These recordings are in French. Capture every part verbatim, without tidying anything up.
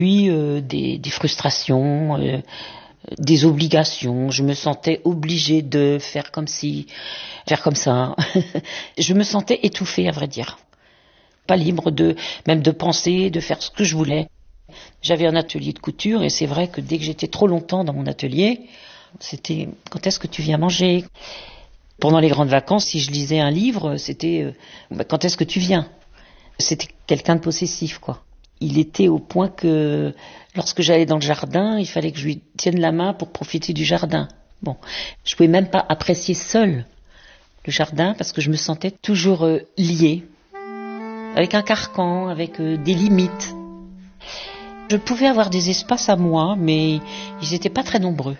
Puis euh, des, des frustrations, euh, des obligations. Je me sentais obligée de faire comme si, faire comme ça. Je me sentais étouffée, à vrai dire. Pas libre de, même de penser, de faire ce que je voulais. J'avais un atelier de couture et c'est vrai que dès que j'étais trop longtemps dans mon atelier, c'était quand est-ce que tu viens manger? Pendant les grandes vacances, si je lisais un livre, c'était euh, bah, quand est-ce que tu viens? C'était quelqu'un de possessif, quoi. Il était au point que lorsque j'allais dans le jardin, il fallait que je lui tienne la main pour profiter du jardin. Bon, je pouvais même pas apprécier seule le jardin parce que je me sentais toujours euh, liée, avec un carcan, avec euh, des limites. Je pouvais avoir des espaces à moi, mais ils n'étaient pas très nombreux.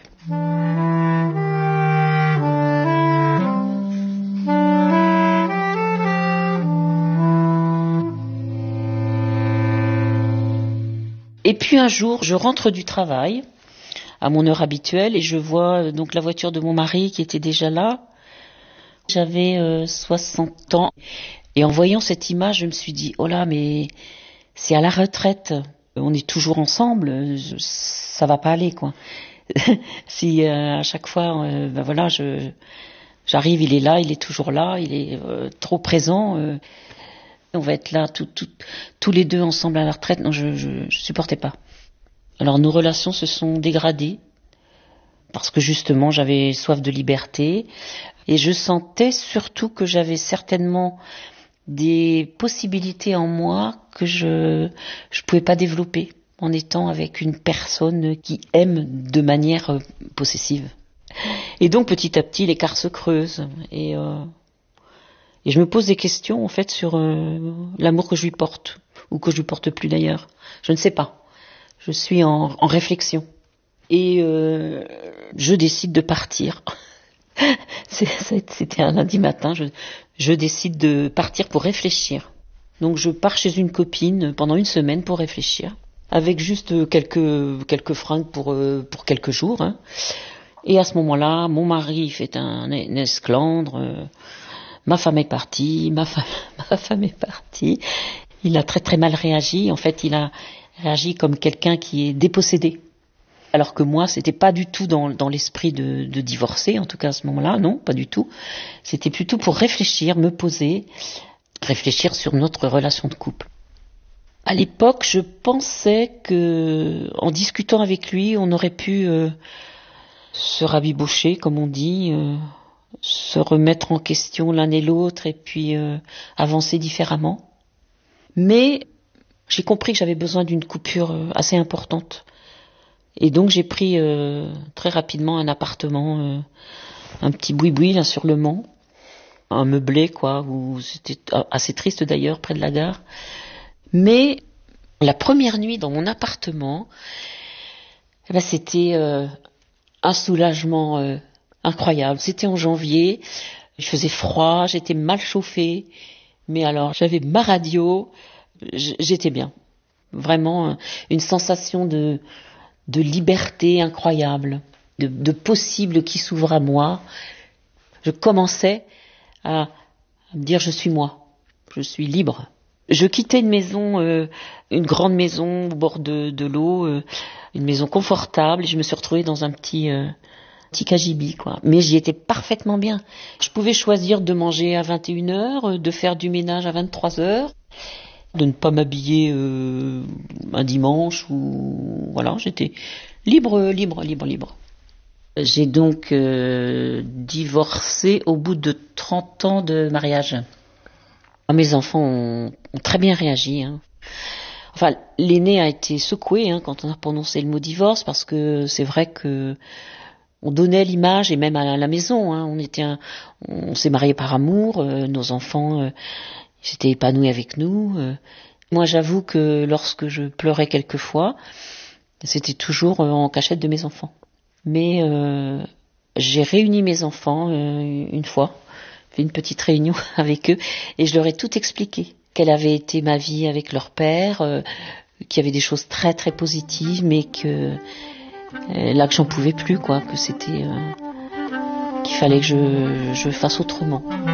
Et puis un jour, je rentre du travail à mon heure habituelle et je vois donc la voiture de mon mari qui était déjà là. J'avais euh, soixante ans et en voyant cette image, je me suis dit oh là, mais c'est à la retraite. On est toujours ensemble, ça va pas aller, quoi. Si euh, à chaque fois, euh, ben voilà, je j'arrive, il est là, il est toujours là, il est euh, trop présent. Euh, on va être là tout, tout, tous les deux ensemble à la retraite. Non, je, je, je supportais pas. Alors nos relations se sont dégradées parce que justement j'avais soif de liberté et je sentais surtout que j'avais certainement des possibilités en moi que je je pouvais pas développer en étant avec une personne qui aime de manière possessive. Et donc petit à petit l'écart se creuse et euh, et je me pose des questions en fait sur euh, l'amour que je lui porte ou que je lui porte plus d'ailleurs. Je ne sais pas. Je suis en, en réflexion et euh, je décide de partir. C'était un lundi matin, je, je décide de partir pour réfléchir. Donc je pars chez une copine pendant une semaine pour réfléchir, avec juste quelques quelques fringues pour euh, pour quelques jours. Hein. Et à ce moment-là, mon mari fait un, un esclandre. Euh, ma femme est partie, ma femme ma femme est partie. Il a très très mal réagi. En fait, il a réagi comme quelqu'un qui est dépossédé. Alors que moi, c'était pas du tout dans, dans l'esprit de, de divorcer, en tout cas à ce moment-là, non, pas du tout. C'était plutôt pour réfléchir, me poser, réfléchir sur notre relation de couple. À l'époque, je pensais que, en discutant avec lui, on aurait pu euh, se rabibocher, comme on dit, euh, se remettre en question l'un et l'autre, et puis euh, avancer différemment. Mais j'ai compris que j'avais besoin d'une coupure euh, assez importante. Et donc j'ai pris euh, très rapidement un appartement, euh, un petit boui-boui là sur le Mans, un meublé quoi, où c'était assez triste d'ailleurs près de la gare. Mais la première nuit dans mon appartement, eh ben, c'était euh, un soulagement euh, incroyable. C'était en janvier, il faisait froid, j'étais mal chauffée, mais alors j'avais ma radio, j'étais bien. Vraiment une sensation de de liberté incroyable, de, de possible qui s'ouvre à moi. Je commençais à, à me dire je suis moi, je suis libre. Je quittais une maison, euh, une grande maison au bord de, de l'eau, euh, une maison confortable, et je me suis retrouvée dans un petit, euh, petit cagibi, quoi. Mais j'y étais parfaitement bien. Je pouvais choisir de manger à vingt et une heures, de faire du ménage à vingt-trois heures, de ne pas m'habiller euh, un dimanche ou voilà, j'étais libre, libre, libre, libre. J'ai donc euh, divorcé au bout de trente ans de mariage. Mes enfants ont, ont très bien réagi. Hein. Enfin, l'aîné a été secoué hein, quand on a prononcé le mot divorce parce que c'est vrai que on donnait l'image et même à la maison. Hein, on était, un, on s'est mariés par amour. Euh, nos enfants euh, ils étaient épanouis avec nous. Euh, moi, j'avoue que lorsque je pleurais quelquefois, c'était toujours euh, en cachette de mes enfants. Mais euh, j'ai réuni mes enfants euh, une fois, fait une petite réunion avec eux, et je leur ai tout expliqué. Quelle avait été ma vie avec leur père, euh, qu'il y avait des choses très très positives, mais que euh, là que j'en pouvais plus, quoi, que c'était, euh, qu'il fallait que je, je fasse autrement.